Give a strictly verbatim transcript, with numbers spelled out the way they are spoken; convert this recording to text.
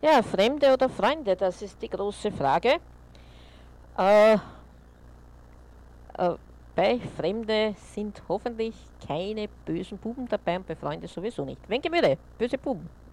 Ja, Fremde oder Freunde, das ist die große Frage. Äh, äh, bei Fremde sind hoffentlich keine bösen Buben dabei und bei Freunden sowieso nicht. Wenn Gemüse, böse Buben.